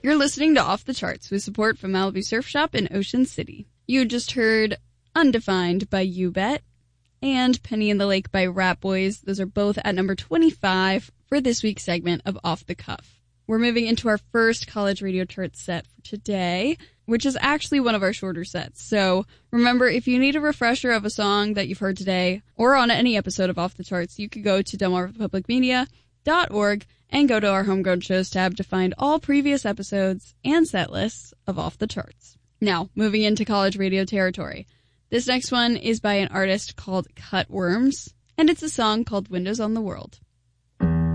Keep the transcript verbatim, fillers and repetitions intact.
You're listening to Off the Charts with support from Malibu Surf Shop in Ocean City. You just heard Undefined by You Bet and Penny in the Lake by Rat Boys. Those are both at number twenty-five for this week's segment of Off the Cuff. We're moving into our first college radio chart set for today, which is actually one of our shorter sets. So remember, if you need a refresher of a song that you've heard today or on any episode of Off the Charts, you could go to delmarva public media dot org and go to our Homegrown Shows tab to find all previous episodes and set lists of Off the Charts. Now, moving into college radio territory. This next one is by an artist called Cutworms, and it's a song called Windows on the World.